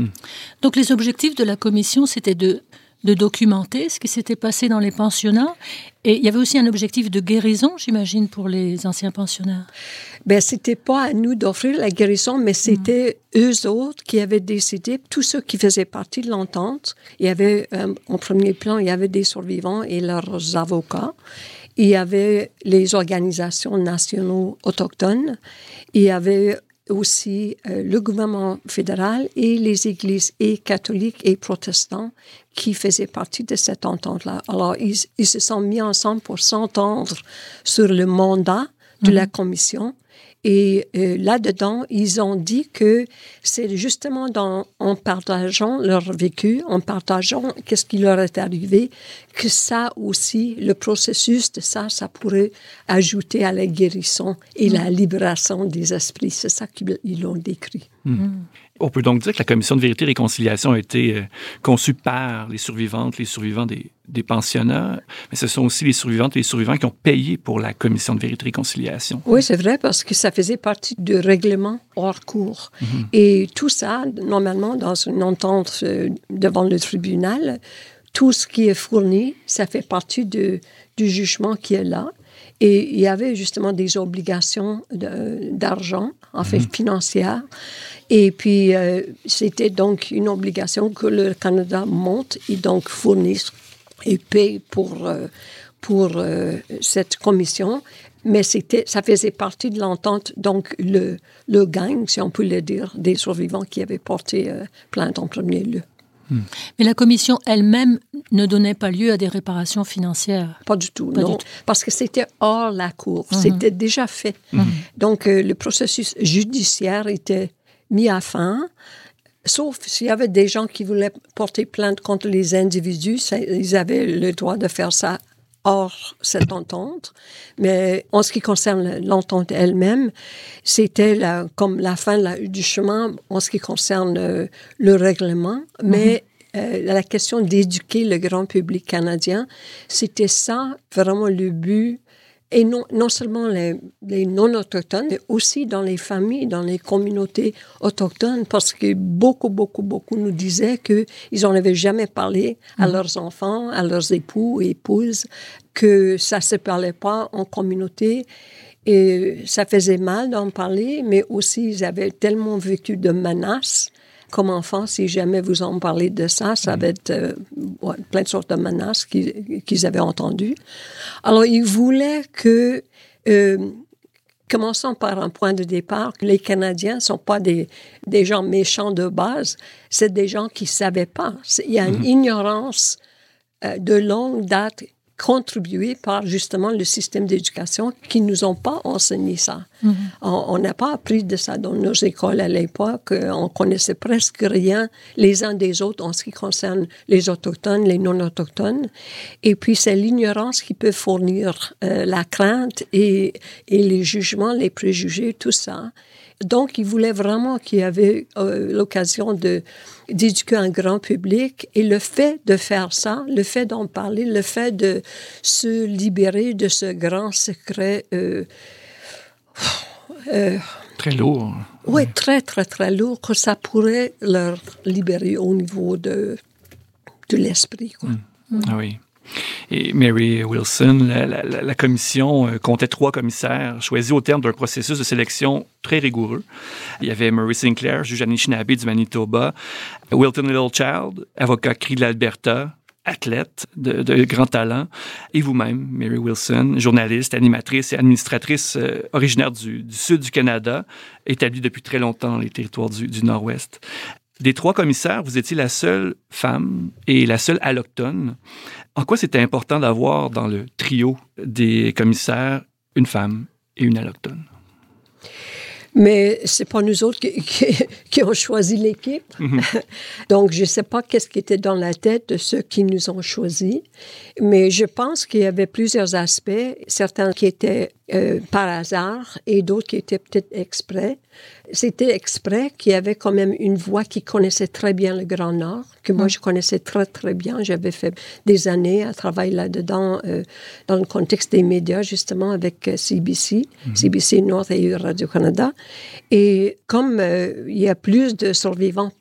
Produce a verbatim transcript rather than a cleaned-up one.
Mm. Donc, les objectifs de la commission, c'était de, de documenter ce qui s'était passé dans les pensionnats. Et il y avait aussi un objectif de guérison, j'imagine, pour les anciens pensionnaires. Ben, c'était pas à nous d'offrir la guérison, mais c'était mmh. eux autres qui avaient décidé, tous ceux qui faisaient partie de l'entente. Il y avait, euh, en premier plan, il y avait des survivants et leurs avocats. Il y avait les organisations nationales autochtones. Il y avait aussi euh, le gouvernement fédéral et les églises et catholiques et protestants qui faisaient partie de cette entente-là. Alors, ils, ils se sont mis ensemble pour s'entendre sur le mandat de mmh. la commission. Et euh, là-dedans, ils ont dit que c'est justement dans, en partageant leur vécu, en partageant qu'est-ce qui leur est arrivé, que ça aussi, le processus de ça, ça pourrait ajouter à la guérison et mmh. la libération des esprits. C'est ça qu'ils l'ont décrit. Mmh. On peut donc dire que la Commission de vérité et réconciliation a été euh, conçue par les survivantes, les survivants des, des pensionnats, mais ce sont aussi les survivantes et les survivants qui ont payé pour la Commission de vérité et réconciliation. Oui, c'est vrai, parce que ça faisait partie du règlement hors cours. Mm-hmm. Et tout ça, normalement, dans une entente euh, devant le tribunal, tout ce qui est fourni, ça fait partie de, du jugement qui est là. Et il y avait justement des obligations de, d'argent, en fait, mmh. financières. Et puis, euh, c'était donc une obligation que le Canada monte et donc fournisse et paye pour, euh, pour euh, cette commission. Mais c'était, ça faisait partie de l'entente, donc le, le gang, si on peut le dire, des survivants qui avaient porté euh, plainte en premier lieu. Mais la commission elle-même ne donnait pas lieu à des réparations financières? Pas du tout, pas non. Du tout. Parce que c'était hors la cour. Mm-hmm. C'était déjà fait. Mm-hmm. Donc, euh, le processus judiciaire était mis à fin, sauf s'il y avait des gens qui voulaient porter plainte contre les individus. Ça, ils avaient le droit de faire ça hors cette entente. Mais en ce qui concerne l'entente elle-même, c'était la, comme la fin la, du chemin en ce qui concerne euh, le règlement. Mais mm-hmm. euh, la question d'éduquer le grand public canadien, c'était ça vraiment le but. Et non, non seulement les, les non-autochtones, mais aussi dans les familles, dans les communautés autochtones, parce que beaucoup, beaucoup, beaucoup nous disaient qu'ils n'en avaient jamais parlé à mmh. leurs enfants, à leurs époux et épouses, que ça ne se parlait pas en communauté. Et ça faisait mal d'en parler, mais aussi ils avaient tellement vécu de menaces. Comme enfant, si jamais vous en parlez de ça, ça va être euh, ouais, plein de sortes de menaces qu'ils, qu'ils avaient entendues. Alors, ils voulaient que, euh, commençons par un point de départ, que les Canadiens ne sont pas des, des gens méchants de base, c'est des gens qui ne savaient pas. Il y a une mm-hmm. ignorance euh, de longue date contribuée par justement le système d'éducation qui ne nous ont pas enseigné ça. Mm-hmm. On n'a pas appris de ça dans nos écoles à l'époque. On connaissait presque rien les uns des autres en ce qui concerne les autochtones, les non-autochtones. Et puis, c'est l'ignorance qui peut fournir euh, la crainte et, et les jugements, les préjugés, tout ça. Donc, ils voulaient vraiment qu'il y avait euh, l'occasion de, d'éduquer un grand public. Et le fait de faire ça, le fait d'en parler, le fait de se libérer de ce grand secret... Euh, euh, très lourd. Oui, très, très, très lourd, que ça pourrait leur libérer au niveau de, de l'esprit, quoi. Mmh. Mmh. Ah oui. Et Mary Wilson, la, la, la commission euh, comptait trois commissaires choisis au terme d'un processus de sélection très rigoureux. Il y avait Murray Sinclair, juge Anishinaabe du Manitoba, Wilton Littlechild, avocat Cri de l'Alberta, athlète de, de grand talent, et vous-même, Mary Wilson, journaliste, animatrice et administratrice euh, originaire du, du sud du Canada, établie depuis très longtemps dans les territoires du, du Nord-Ouest. Des trois commissaires, vous étiez la seule femme et la seule allochtone. En quoi c'était important d'avoir dans le trio des commissaires une femme et une allochtone? Mais c'est pas nous autres qui, qui, qui ont choisi l'équipe. Mm-hmm. Donc, je sais pas qu'est-ce qui était dans la tête de ceux qui nous ont choisis. Mais je pense qu'il y avait plusieurs aspects. Certains qui étaient euh, par hasard et d'autres qui étaient peut-être exprès. C'était exprès qu'il y avait quand même une voix qui connaissait très bien le Grand Nord, que moi, je connaissais très, très bien. J'avais fait des années à travailler là-dedans, euh, dans le contexte des médias, justement, avec euh, C B C, mm-hmm. C B C North et Radio-Canada. Et comme euh, il y a plus de survivants